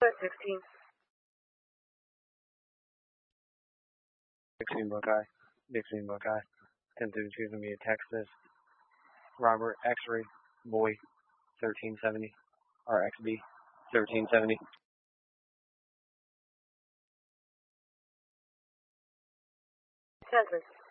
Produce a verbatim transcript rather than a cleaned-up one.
sixteen. sixteen Buckeye. sixteen Buckeye. ten thirty-two is going to be a Texas. Robert X-ray. Boy. thirteen seventy. R X B. thirteen seventy. Census.